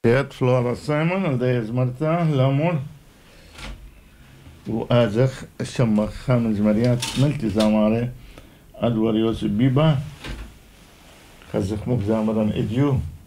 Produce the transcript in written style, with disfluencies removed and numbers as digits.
Ed Flora Simon وديز مرتا الأمور وآزخ الشمخ خامز مريات ملتي زاماري أدور يوسف بيبا خزخ مك زامران إديو